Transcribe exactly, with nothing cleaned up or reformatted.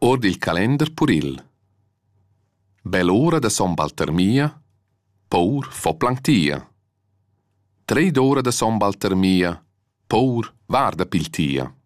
Or dil calender puril. Bell'ora da Son Baltermia, paur fo planctia. Tre d'ora da Son Baltermia, paur varda piltia.